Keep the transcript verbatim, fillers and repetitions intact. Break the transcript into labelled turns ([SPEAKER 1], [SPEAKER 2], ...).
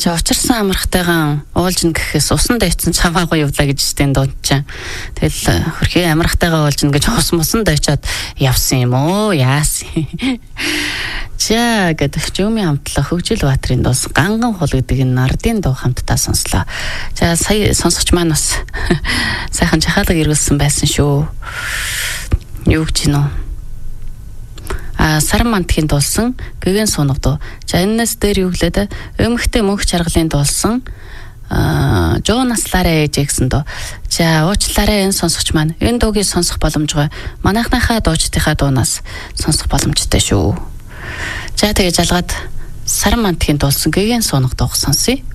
[SPEAKER 1] Чи учирсан амрахтайгаан уулжна гэхээс усан дайцсан чамаагүй явлаа гэж штэ дууд чинь. Тэгэл хөрхий амрахтайгаа уулжна гэж ус мусан дайчаад явсан юм уу? Яасан. За гэдэг Жүүми хамтлаа Хөгжил Баатарын дус Ганган хул гэдэг энэ нардын дуу хамтдаа сонслоо. За сая сонсогч маань бас сайхан жахаалга эргэлсэн байсан шүү. Юу гэж нөө? А Саран мантхийн дуулсан гэгэн сунав дуу. За энэс дээр юу гэлээд өмхтэй мөнх чаргалын дуулсан а Жонасларэ гэсэн дуу. За уучлаарай энэ сонсогч маань. Энэ дуугийг сонсох боломжтой. Манайхныхаа дуучдынхаа дуунаас сонсох боломжтой шүү. За тэгээ жалгаад Саран мантхийн дуулсан гэгэн сунав дууг сонсъё.